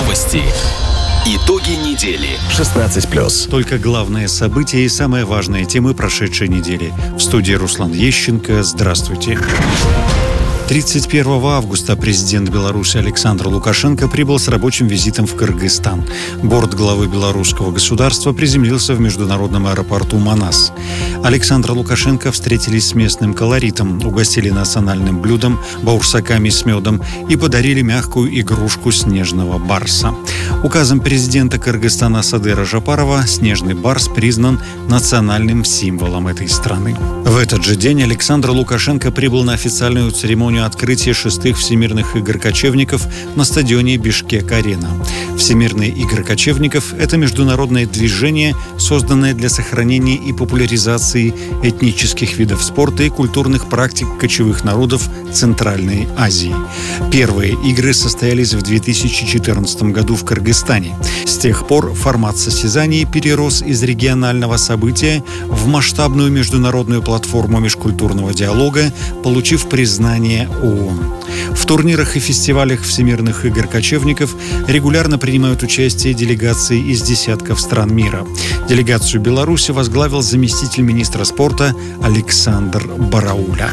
Новости. Итоги недели. 16+. Только главные события и самые важные темы прошедшей недели. В студии Руслан Ещенко. Здравствуйте. 31 августа президент Беларуси Александр Лукашенко прибыл с рабочим визитом в Кыргызстан. Борт главы белорусского государства приземлился в международном аэропорту Манас. Александра Лукашенко встретились с местным колоритом, угостили национальным блюдом, баурсаками с медом и подарили мягкую игрушку снежного барса. Указом президента Кыргызстана Садыра Жапарова снежный барс признан национальным символом этой страны. В этот же день Александр Лукашенко прибыл на официальную церемонию открытия 6-х Всемирных игр кочевников на стадионе Бишкек-Арена. Всемирные игры кочевников – это международное движение, созданное для сохранения и популяризации этнических видов спорта и культурных практик кочевых народов Центральной Азии. Первые игры состоялись в 2014 году в Кыргызстане. С тех пор формат состязаний перерос из регионального события в масштабную международную платформу межкультурного диалога, получив признание ООН. В турнирах и фестивалях Всемирных игр кочевников регулярно принимают участие делегации из десятков стран мира. Делегацию Беларуси возглавил заместитель министра спорта Александр Барауля.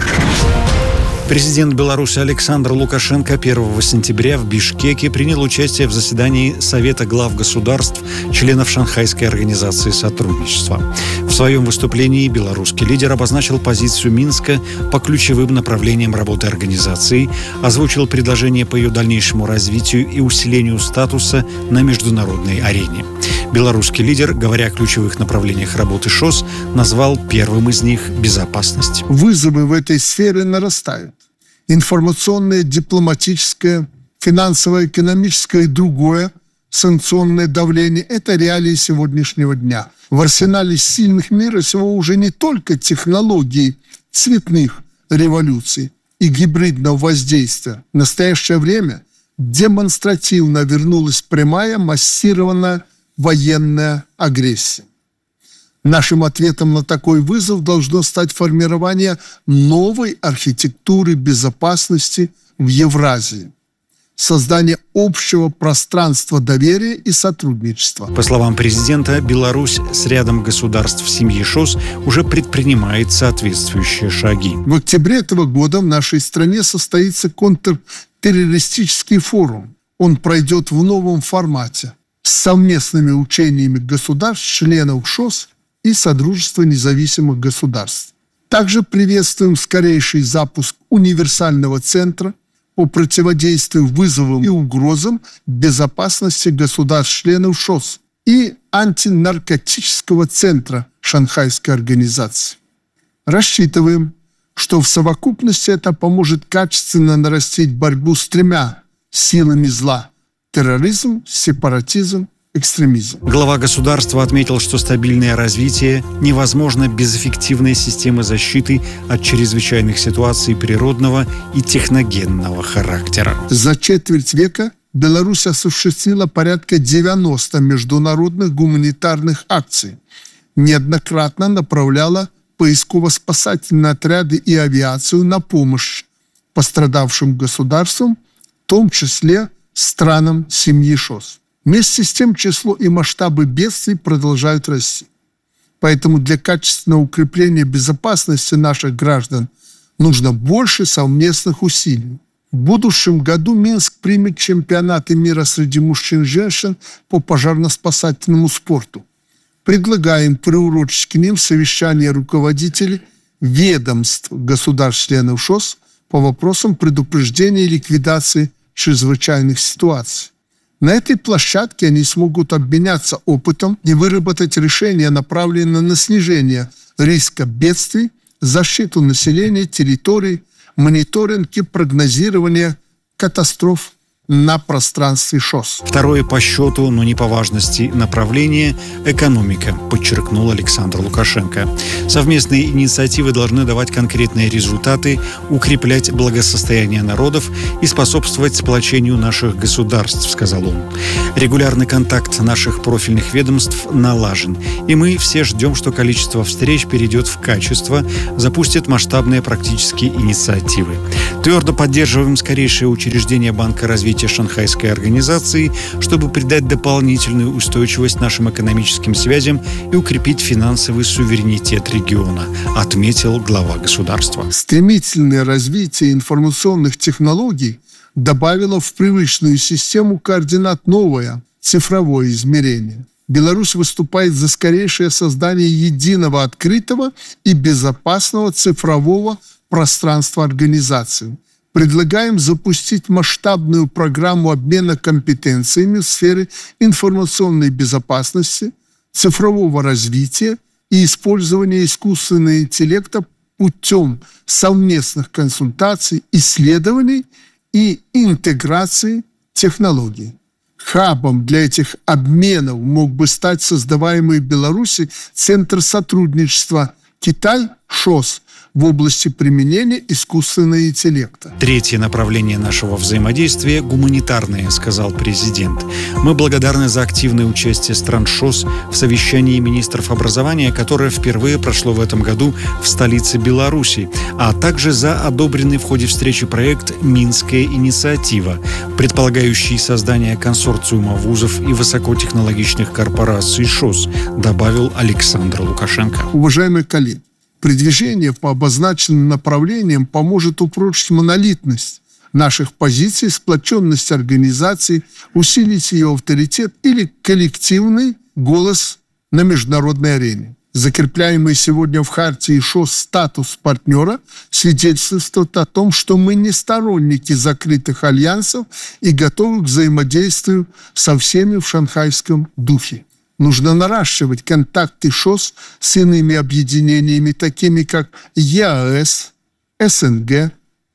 Президент Беларуси Александр Лукашенко 1 сентября в Бишкеке принял участие в заседании Совета глав государств, членов Шанхайской организации сотрудничества. В своем выступлении белорусский лидер обозначил позицию Минска по ключевым направлениям работы организации, озвучил предложения по ее дальнейшему развитию и усилению статуса на международной арене. Белорусский лидер, говоря о ключевых направлениях работы ШОС, назвал первым из них безопасность. Вызовы в этой сфере нарастают. Информационное, дипломатическое, финансовое, экономическое и другое санкционное давление – это реалии сегодняшнего дня. В арсенале сильных мира сего уже не только технологии цветных революций и гибридного воздействия. В настоящее время демонстративно вернулась прямая массированная военная агрессия. Нашим ответом на такой вызов должно стать формирование новой архитектуры безопасности в Евразии, создание общего пространства доверия и сотрудничества. По словам президента, Беларусь с рядом государств семьи ШОС уже предпринимает соответствующие шаги. В октябре этого года в нашей стране состоится контртеррористический форум. Он пройдет в новом формате с совместными учениями государств, членов ШОС и Содружества независимых государств. Также приветствуем скорейший запуск универсального центра по противодействию вызовам и угрозам безопасности государств-членов ШОС и антинаркотического центра Шанхайской организации. Рассчитываем, что в совокупности это поможет качественно нарастить борьбу с 3 силами зла – терроризм, сепаратизм, экстремизм. Глава государства отметил, что стабильное развитие невозможно без эффективной системы защиты от чрезвычайных ситуаций природного и техногенного характера. За четверть века Беларусь осуществила порядка 90 международных гуманитарных акций, неоднократно направляла поисково-спасательные отряды и авиацию на помощь пострадавшим государствам, в том числе странам семьи ШОС. Вместе с тем число и масштабы бедствий продолжают расти. Поэтому для качественного укрепления безопасности наших граждан нужно больше совместных усилий. В будущем году Минск примет чемпионаты мира среди мужчин и женщин по пожарно-спасательному спорту. Предлагаем приурочить к ним совещание руководителей ведомств государств-членов ШОС по вопросам предупреждения и ликвидации чрезвычайных ситуаций. На этой площадке они смогут обменяться опытом и выработать решения, направленные на снижение риска бедствий, защиту населения, территорий, мониторинг и прогнозирование катастроф на пространстве ШОС. Второе по счету, но не по важности направление – экономика, подчеркнул Александр Лукашенко. Совместные инициативы должны давать конкретные результаты, укреплять благосостояние народов и способствовать сплочению наших государств, сказал он. Регулярный контакт наших профильных ведомств налажен, и мы все ждем, что количество встреч перейдет в качество, запустит масштабные практические инициативы. Твердо поддерживаем скорейшее учреждение Банка развития развития Шанхайской организации, чтобы придать дополнительную устойчивость нашим экономическим связям и укрепить финансовый суверенитет региона, отметил глава государства. Стремительное развитие информационных технологий добавило в привычную систему координат новое цифровое измерение. Беларусь выступает за скорейшее создание единого, открытого и безопасного цифрового пространства организации. Предлагаем запустить масштабную программу обмена компетенциями в сфере информационной безопасности, цифрового развития и использования искусственного интеллекта путем совместных консультаций, исследований и интеграции технологий. Хабом для этих обменов мог бы стать создаваемый в Беларуси Центр сотрудничества Китай-ШОС в области применения искусственного интеллекта. Третье направление нашего взаимодействия – гуманитарное, сказал президент. Мы благодарны за активное участие стран ШОС в совещании министров образования, которое впервые прошло в этом году в столице Беларуси, а также за одобренный в ходе встречи проект «Минская инициатива», предполагающий создание консорциума вузов и высокотехнологичных корпораций ШОС, добавил Александр Лукашенко. Уважаемые коллеги, продвижение по обозначенным направлениям поможет упрочить монолитность наших позиций, сплоченность организации, усилить ее авторитет или коллективный голос на международной арене. Закрепляемый сегодня в Хартии ШОС статус партнера свидетельствует о том, что мы не сторонники закрытых альянсов и готовы к взаимодействию со всеми в шанхайском духе. Нужно наращивать контакты ШОС с иными объединениями, такими как ЕАЭС, СНГ,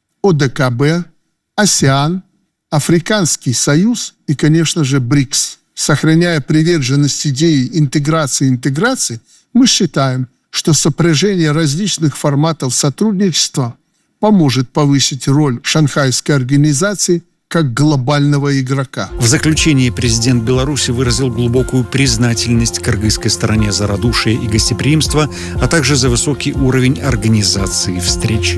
ОДКБ, АСЕАН, Африканский союз и, конечно же, БРИКС. Сохраняя приверженность идеи интеграции, мы считаем, что сопряжение различных форматов сотрудничества поможет повысить роль Шанхайской организации как глобального игрока. В заключении президент Беларуси выразил глубокую признательность кыргызской стороне за радушие и гостеприимство, а также за высокий уровень организации встречи.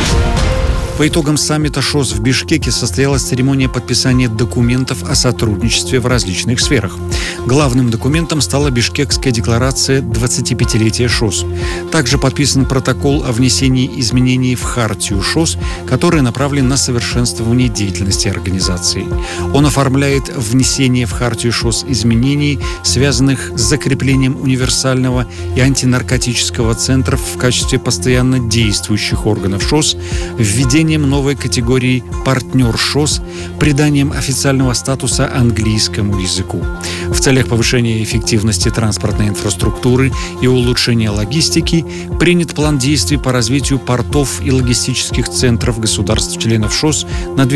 По итогам саммита ШОС в Бишкеке состоялась церемония подписания документов о сотрудничестве в различных сферах. Главным документом стала Бишкекская декларация 25-летия ШОС. Также подписан протокол о внесении изменений в Хартию ШОС, который направлен на совершенствование деятельности организации. Он оформляет внесение в Хартию ШОС изменений, связанных с закреплением универсального и антинаркотического центров в качестве постоянно действующих органов ШОС, введением новой категории «партнер ШОС», приданием официального статуса английскому языку. В целях повышения эффективности транспортной инфраструктуры и улучшения логистики принят план действий по развитию портов и логистических центров государств-членов ШОС на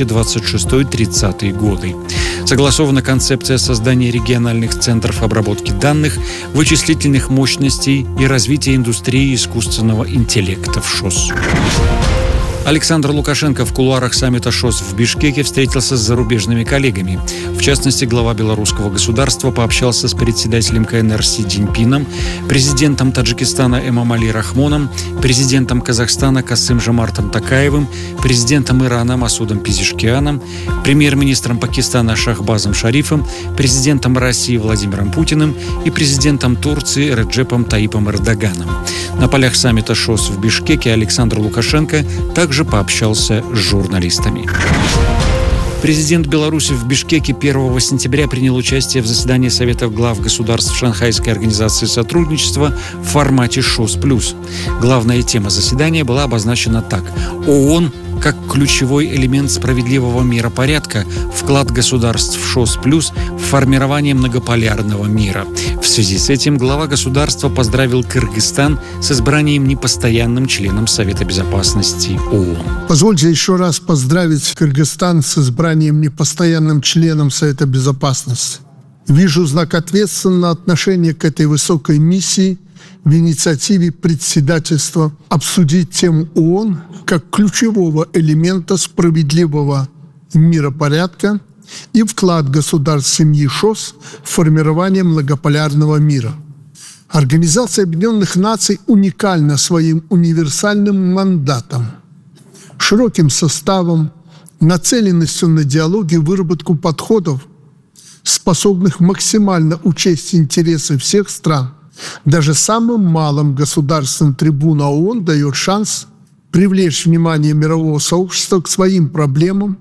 2026-30 годы. Согласована концепция создания региональных центров обработки данных, вычислительных мощностей и развития индустрии искусственного интеллекта в ШОС. Александр Лукашенко в кулуарах саммита ШОС в Бишкеке встретился с зарубежными коллегами. В частности, глава белорусского государства пообщался с председателем КНР Си Цзиньпином, президентом Таджикистана Эмомали Рахмоном, президентом Казахстана Касым-Жомартом Токаевым, президентом Ирана Масудом Пезешкианом, премьер-министром Пакистана Шахбазом Шарифом, президентом России Владимиром Путиным и президентом Турции Реджепом Таипом Эрдоганом. На полях саммита ШОС в Бишкеке Александр Лукашенко также пообщался с журналистами. Президент Беларуси в Бишкеке 1 сентября принял участие в заседании Советов глав государств Шанхайской организации сотрудничества в формате ШОС+. Главная тема заседания была обозначена так: ООН как ключевой элемент справедливого миропорядка, вклад государств в ШОС+ в формирование многополярного мира. В связи с этим глава государства поздравил Кыргызстан с избранием непостоянным членом Совета безопасности ООН. Позвольте еще раз поздравить Кыргызстан с избранием непостоянным членом Совета безопасности. Вижу знак ответственного отношения к этой высокой миссии в инициативе председательства обсудить тему ООН как ключевого элемента справедливого миропорядка и вклад государств семьи ШОС в формирование многополярного мира. Организация Объединенных Наций уникальна своим универсальным мандатом, широким составом, нацеленностью на диалог и выработку подходов, способных максимально учесть интересы всех стран. Даже самым малым государствам трибуна ООН дает шанс привлечь внимание мирового сообщества к своим проблемам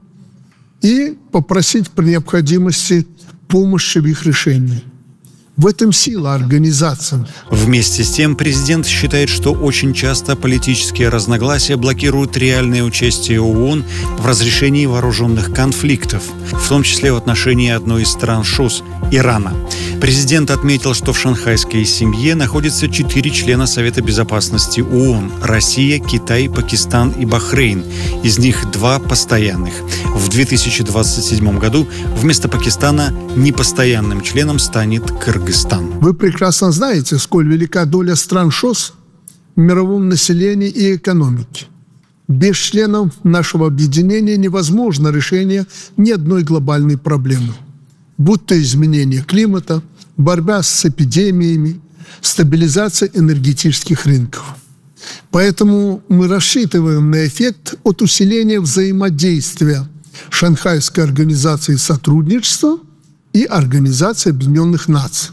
и попросить при необходимости помощи в их решении. В этом сила организации. Вместе с тем, президент считает, что очень часто политические разногласия блокируют реальное участие ООН в разрешении вооруженных конфликтов, в том числе в отношении одной из стран ШОС – Ирана. Президент отметил, что в шанхайской семье находятся 4 члена Совета Безопасности ООН – Россия, Китай, Пакистан и Бахрейн. Из них 2 постоянных. В 2027 году вместо Пакистана непостоянным членом станет Кыргызстан. Вы прекрасно знаете, сколь велика доля стран ШОС в мировом населении и экономике. Без членов нашего объединения невозможно решение ни одной глобальной проблемы, будь то изменение климата, борьба с эпидемиями, стабилизация энергетических рынков. Поэтому мы рассчитываем на эффект от усиления взаимодействия Шанхайской организации сотрудничества и Организации Объединенных Наций.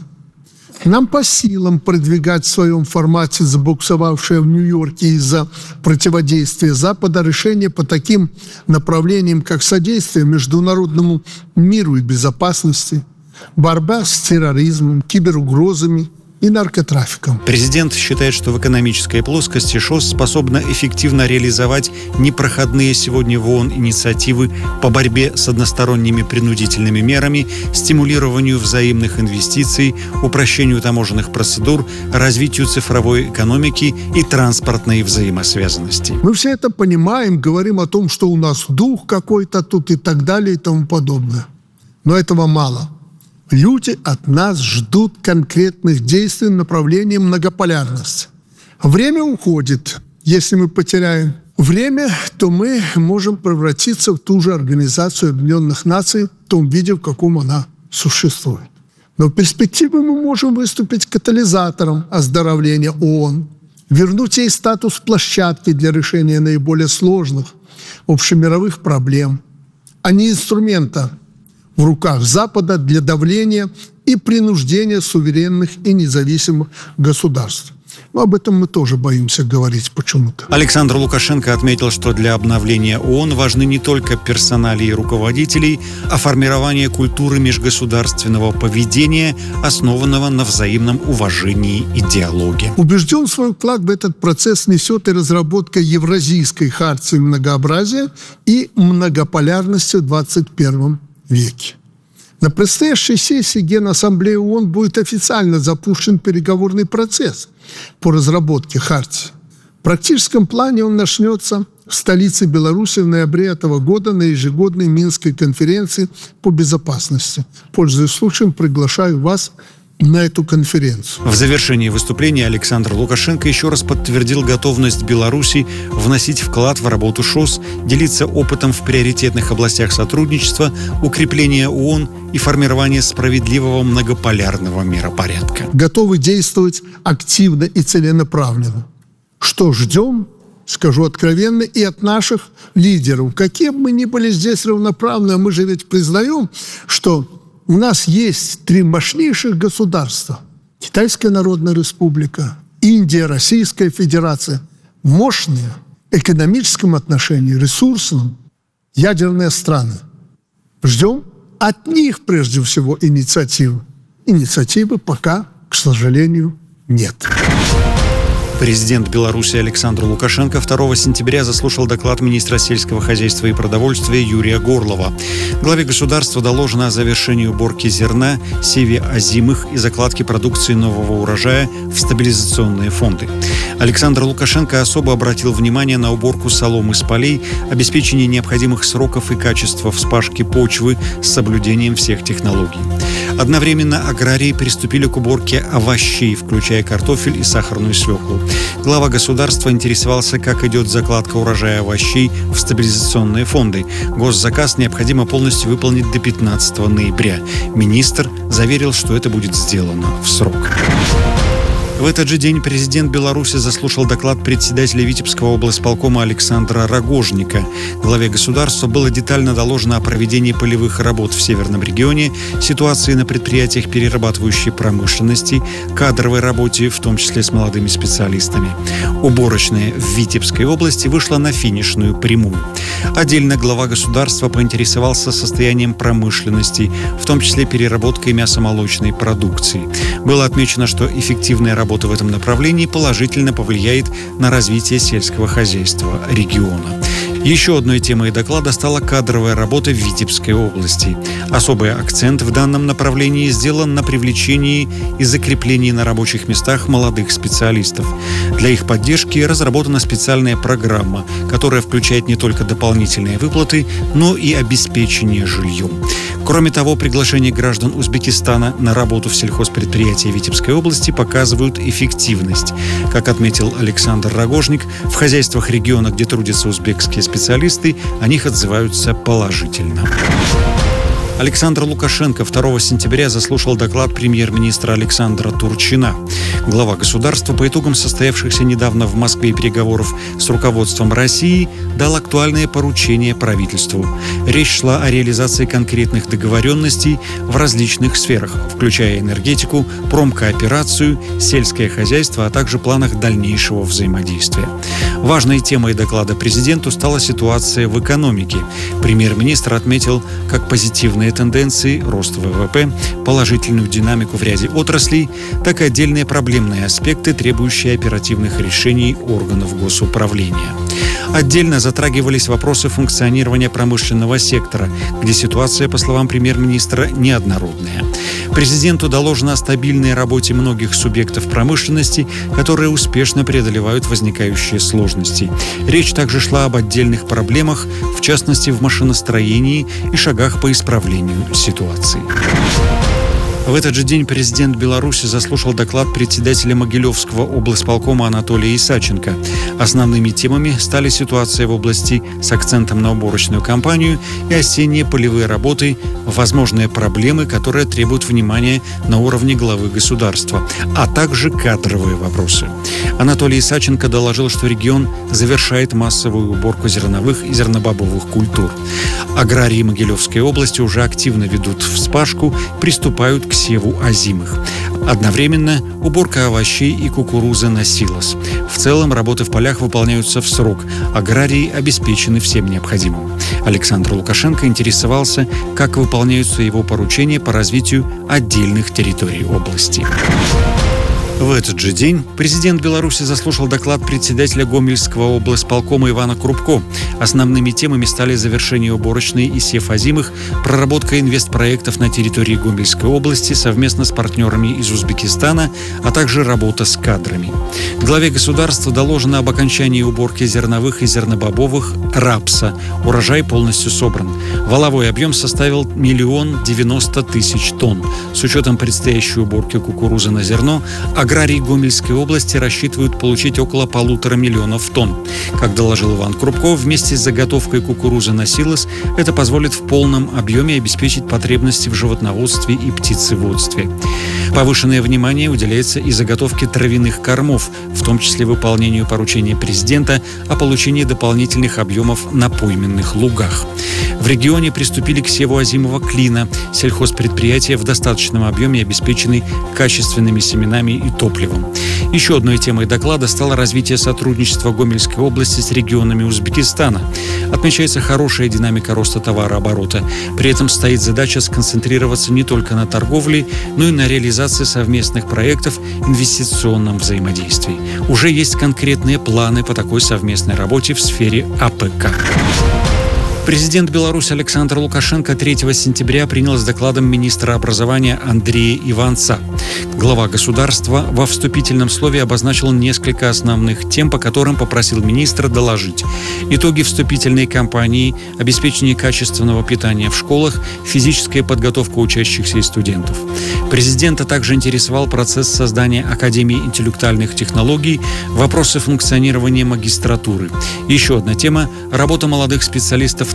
Нам по силам продвигать в своем формате забуксовавшее в Нью-Йорке из-за противодействия Запада решения по таким направлениям, как содействие международному миру и безопасности, борьба с терроризмом, киберугрозами и наркотрафиком. Президент считает, что в экономической плоскости ШОС способна эффективно реализовать непроходные сегодня в ООН инициативы по борьбе с односторонними принудительными мерами, стимулированию взаимных инвестиций, упрощению таможенных процедур, развитию цифровой экономики и транспортной взаимосвязанности. Мы все это понимаем, говорим о том, что у нас дух какой-то тут и так далее и тому подобное. Но этого мало. Люди от нас ждут конкретных действий в направлении многополярности. Время уходит. Если мы потеряем время, то мы можем превратиться в ту же Организацию Объединенных Наций в том виде, в каком она существует. Но в перспективе мы можем выступить катализатором оздоровления ООН, вернуть ей статус площадки для решения наиболее сложных общемировых проблем, а не инструмента в руках Запада для давления и принуждения суверенных и независимых государств. Но об этом мы тоже боимся говорить почему-то. Александр Лукашенко отметил, что для обновления ООН важны не только персоналии руководителей, а формирование культуры межгосударственного поведения, основанного на взаимном уважении и диалоге. Убежден, свой вклад в этот процесс несет и разработка Евразийской хартии многообразия и многополярности в 21 веке. На предстоящей сессии Генассамблеи ООН будет официально запущен переговорный процесс по разработке хартии. В практическом плане он начнется в столице Беларуси в ноябре этого года на ежегодной Минской конференции по безопасности. Пользуясь случаем, приглашаю вас на эту конференцию. В завершении выступления Александр Лукашенко еще раз подтвердил готовность Беларуси вносить вклад в работу ШОС, делиться опытом в приоритетных областях сотрудничества, укрепления ООН и формирования справедливого многополярного миропорядка. Готовы действовать активно и целенаправленно. Что ждем, скажу откровенно, и от наших лидеров. Какие бы мы ни были здесь равноправны, мы же ведь признаем, что у нас есть 3 мощнейших государства. Китайская Народная Республика, Индия, Российская Федерация. Мощные в экономическом отношении, ресурсном, ядерные страны. Ждем от них прежде всего инициативы. Инициативы пока, к сожалению, нет. Президент Беларуси Александр Лукашенко 2 сентября заслушал доклад министра сельского хозяйства и продовольствия Юрия Горлова. Главе государства доложено о завершении уборки зерна, севе озимых и закладки продукции нового урожая в стабилизационные фонды. Александр Лукашенко особо обратил внимание на уборку соломы с полей, обеспечение необходимых сроков и качества вспашки почвы с соблюдением всех технологий. Одновременно аграрии приступили к уборке овощей, включая картофель и сахарную свеклу. Глава государства интересовался, как идет закладка урожая овощей в стабилизационные фонды. Госзаказ необходимо полностью выполнить до 15 ноября. Министр заверил, что это будет сделано в срок. В этот же день президент Беларуси заслушал доклад председателя Витебского облсполкома Александра Рогожника. Главе государства было детально доложено о проведении полевых работ в Северном регионе, ситуации на предприятиях перерабатывающей промышленности, кадровой работе, в том числе с молодыми специалистами. Уборочная в Витебской области вышла на финишную прямую. Отдельно глава государства поинтересовался состоянием промышленности, в том числе переработкой мясомолочной продукции. Было отмечено, что эффективная работа в этом направлении положительно повлияет на развитие сельского хозяйства региона. Еще одной темой доклада стала кадровая работа в Витебской области. Особый акцент в данном направлении сделан на привлечении и закреплении на рабочих местах молодых специалистов. Для их поддержки разработана специальная программа, которая включает не только дополнительные выплаты, но и обеспечение жильем. Кроме того, приглашения граждан Узбекистана на работу в сельхозпредприятия Витебской области показывают эффективность. Как отметил Александр Рогожник, в хозяйствах региона, где трудятся узбекские специалисты, о них отзываются положительно. Александр Лукашенко 2 сентября заслушал доклад премьер-министра Александра Турчина. Глава государства по итогам состоявшихся недавно в Москве переговоров с руководством России дал актуальное поручение правительству. Речь шла о реализации конкретных договоренностей в различных сферах, включая энергетику, промкооперацию, сельское хозяйство, а также планах дальнейшего взаимодействия. Важной темой доклада президенту стала ситуация в экономике. Премьер-министр отметил как позитивные тенденции, рост ВВП, положительную динамику в ряде отраслей, так и отдельные проблемные аспекты, требующие оперативных решений органов госуправления. Отдельно затрагивались вопросы функционирования промышленного сектора, где ситуация, по словам премьер-министра, неоднородная. Президенту доложено о стабильной работе многих субъектов промышленности, которые успешно преодолевают возникающие сложности. Речь также шла об отдельных проблемах, в частности в машиностроении и шагах по исправлению ситуации. В этот же день президент Беларуси заслушал доклад председателя Могилевского облсполкома Анатолия Исаченко. Основными темами стали ситуация в области с акцентом на уборочную кампанию и осенние полевые работы, возможные проблемы, которые требуют внимания на уровне главы государства, а также кадровые вопросы. Анатолий Исаченко доложил, что регион завершает массовую уборку зерновых и зернобобовых культур. Аграрии Могилевской области уже активно ведут вспашку, приступают к севу озимых. Одновременно уборка овощей и кукурузы на силос. В целом работы в полях выполняются в срок. Аграрии обеспечены всем необходимым. Александр Лукашенко интересовался, как выполняются его поручения по развитию отдельных территорий области. В этот же день президент Беларуси заслушал доклад председателя Гомельского облсполкома Ивана Крупко. Основными темами стали завершение уборочной и сев озимых, проработка инвестпроектов на территории Гомельской области совместно с партнерами из Узбекистана, а также работа с кадрами. Главе государства доложено об окончании уборки зерновых и зернобобовых рапса. Урожай полностью собран. Валовой объем составил 1 090 000 тонн. С учетом предстоящей уборки кукурузы на зерно, аграрии Гомельской области рассчитывают получить около 1,5 миллиона тонн. Как доложил Иван Крупко, вместе с заготовкой кукурузы на силос это позволит в полном объеме обеспечить потребности в животноводстве и птицеводстве. Повышенное внимание уделяется и заготовке травяных кормов, в том числе выполнению поручения президента о получении дополнительных объемов на пойменных лугах. В регионе приступили к севу озимого клина. Сельхозпредприятия в достаточном объеме обеспечены качественными семенами и топливом. Еще одной темой доклада стало развитие сотрудничества Гомельской области с регионами Узбекистана. Отмечается хорошая динамика роста товарооборота. При этом стоит задача сконцентрироваться не только на торговле, но и на реализации совместных проектов в инвестиционном взаимодействии. Уже есть конкретные планы по такой совместной работе в сфере АПК. Президент Беларуси Александр Лукашенко 3 сентября принял с докладом министра образования Андрея Иванца. Глава государства во вступительном слове обозначил несколько основных тем, по которым попросил министра доложить. Итоги вступительной кампании, обеспечение качественного питания в школах, физическая подготовка учащихся и студентов. Президента также интересовал процесс создания Академии интеллектуальных технологий, вопросы функционирования магистратуры. Еще одна тема – работа молодых специалистов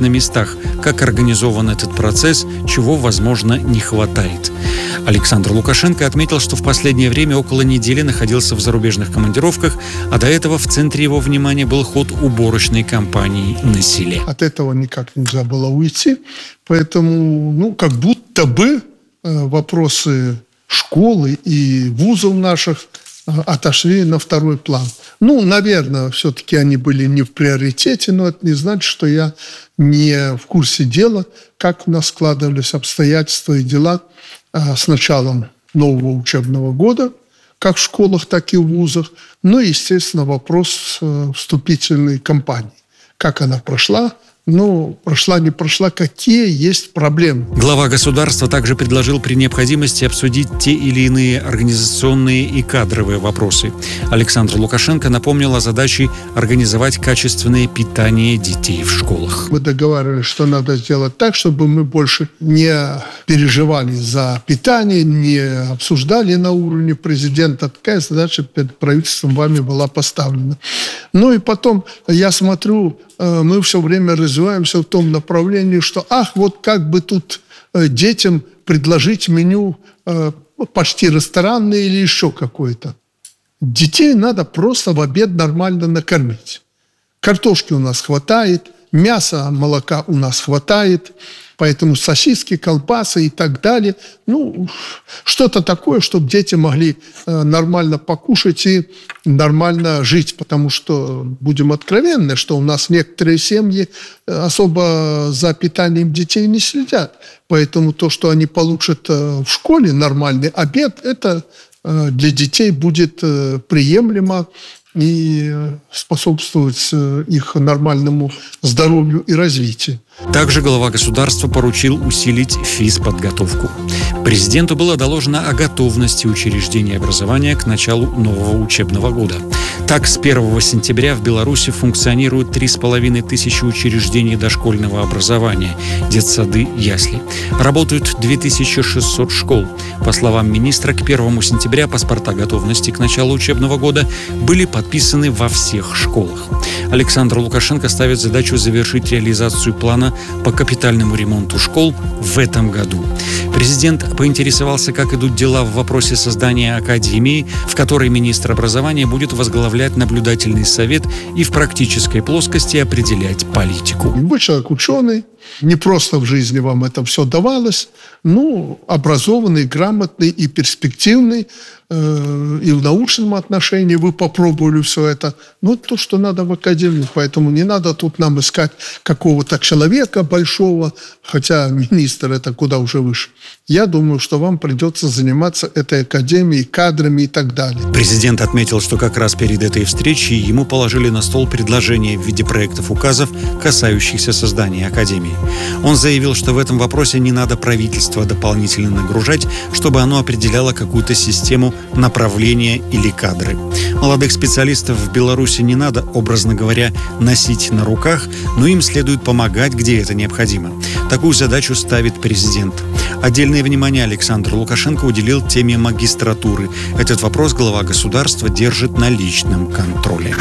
на местах, как организован этот процесс, чего, возможно, не хватает. Александр Лукашенко отметил, что в последнее время около недели находился в зарубежных командировках, а до этого в центре его внимания был ход уборочной кампании на селе. От этого никак нельзя было уйти, поэтому, как будто бы вопросы школы и вузов наших отошли на второй план. Наверное, все-таки они были не в приоритете, но это не значит, что я не в курсе дела, как у нас складывались обстоятельства и дела с началом нового учебного года, как в школах, так и в вузах. Естественно, вопрос вступительной кампании. Как она прошла? Прошла, не прошла, какие есть проблемы. Глава государства также предложил при необходимости обсудить те или иные организационные и кадровые вопросы. Александр Лукашенко напомнил о задаче организовать качественное питание детей в школах. Мы договаривались, что надо сделать так, чтобы мы больше не переживали за питание, не обсуждали на уровне президента. Такая задача перед правительством вами была поставлена. И потом, я смотрю, мы все время развиваемся в том направлении, что как бы тут детям предложить меню почти ресторанное или еще какое-то. Детей надо просто в обед нормально накормить. Картошки у нас хватает, мяса, молока у нас хватает, поэтому сосиски, колбасы и так далее. Что-то такое, чтобы дети могли нормально покушать и нормально жить, потому что, будем откровенны, что у нас некоторые семьи особо за питанием детей не следят. Поэтому то, что они получат в школе нормальный обед, это для детей будет приемлемо и способствовать их нормальному здоровью и развитию. Также глава государства поручил усилить физподготовку. Президенту было доложено о готовности учреждений образования к началу нового учебного года. Так, с 1 сентября в Беларуси функционируют 3500 учреждений дошкольного образования, детсады, ясли. Работают 2600 школ. По словам министра, к 1 сентября паспорта готовности к началу учебного года были подписаны во всех школах. Александр Лукашенко ставит задачу завершить реализацию плана по капитальному ремонту школ в этом году. Президент поинтересовался, как идут дела в вопросе создания академии, в которой министр образования будет возглавлять наблюдательный совет и в практической плоскости определять политику. Вы человек ученый, не просто в жизни вам это все давалось, образованный, грамотный и перспективный, и в научном отношении вы попробовали все это. То, что надо в академии, поэтому не надо тут нам искать какого-то человека большого, хотя министр это куда уже выше. Я думаю, что вам придется заниматься этой академией, кадрами и так далее. Президент отметил, что как раз перед этой встречей ему положили на стол предложения в виде проектов указов, касающихся создания академии. Он заявил, что в этом вопросе не надо правительство дополнительно нагружать, чтобы оно определяло какую-то систему направления или кадры. Молодых специалистов в Беларуси не надо, образно говоря, носить на руках, но им следует помогать, где это необходимо. Такую задачу ставит президент. Отдельное внимание Александр Лукашенко уделил теме магистратуры. Этот вопрос глава государства держит на личном контроле.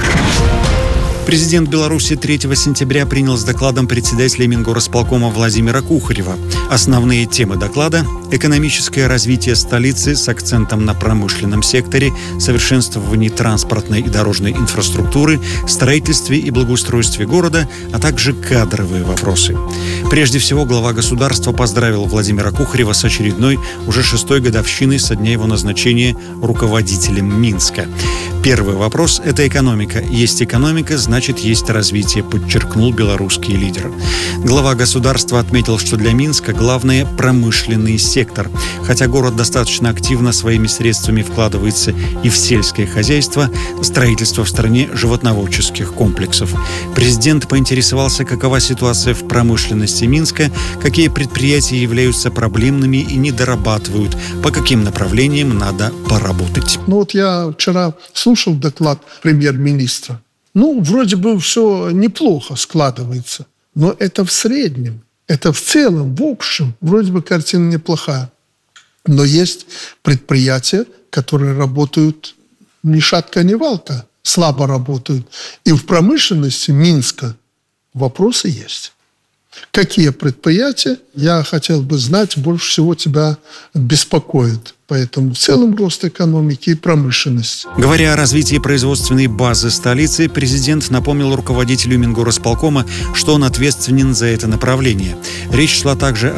Президент Беларуси 3 сентября принял с докладом председателя Мингорисполкома Владимира Кухарева. Основные темы доклада – экономическое развитие столицы с акцентом на промышленном секторе, совершенствовании транспортной и дорожной инфраструктуры, строительстве и благоустройстве города, а также кадровые вопросы. Прежде всего, глава государства поздравил Владимира Кухарева с очередной, уже 6-й годовщиной со дня его назначения руководителем Минска. Первый вопрос – это экономика. Есть экономика, значит, есть развитие, подчеркнул белорусский лидер. Глава государства отметил, что для Минска главное – промышленный сектор. Хотя город достаточно активно своими средствами вкладывается и в сельское хозяйство, строительство в стране животноводческих комплексов. Президент поинтересовался, какова ситуация в промышленности Минска, какие предприятия являются проблемными и не дорабатывают, по каким направлениям надо поработать. Я вчера слушал доклад премьер-министра. Вроде бы все неплохо складывается, но это в среднем, это в целом, в общем, вроде бы картина неплохая. Но есть предприятия, которые работают ни шатка, ни валка, слабо работают. И в промышленности Минска вопросы есть. Какие предприятия, я хотел бы знать, больше всего тебя беспокоит? Поэтому в целом рост экономики и промышленности. Говоря о развитии производственной базы столицы, президент напомнил руководителю Мингорисполкома, что он ответственен за это направление. Речь шла также